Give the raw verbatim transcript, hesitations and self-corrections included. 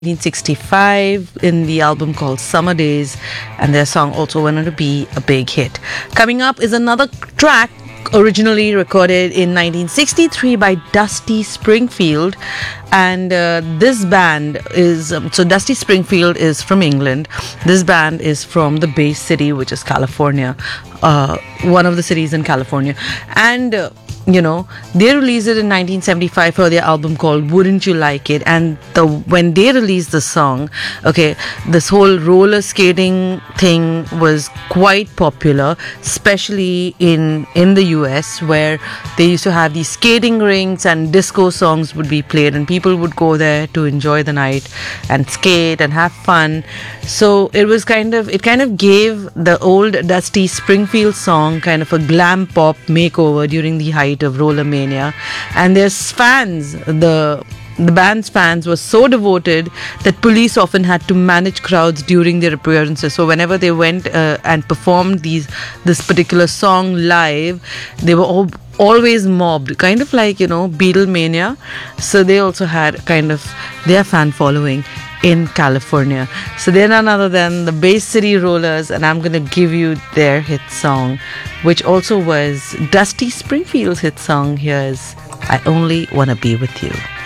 nineteen sixty-five in the album called Summer Days, and their song also went on to be a big hit. Coming up is another track originally recorded in nineteen sixty-three by Dusty Springfield, and uh, this band is um, so Dusty Springfield is from England. This band is from the Bay City, which is California, uh, one of the cities in California, and uh, you know, they released it in nineteen seventy-five for their album called Wouldn't You Like It. And the when they released the song, okay, this whole roller skating thing was quite popular, especially in in the U S, where they used to have these skating rinks and disco songs would be played, and people would go there to enjoy the night and skate and have fun. So it was kind of it kind of gave the old Dusty Springfield song kind of a glam pop makeover during the height of Roller Mania. And their fans, the the band's fans, were so devoted that police often had to manage crowds during their appearances. So whenever they went uh, and performed these this particular song live, they were all always mobbed, kind of like, you know, Beatlemania. So they also had kind of their fan following in California. So they're none other than the Bay City Rollers, and I'm gonna give you their hit song, which also was Dusty Springfield's hit song. Here's I Only Wanna Be With You.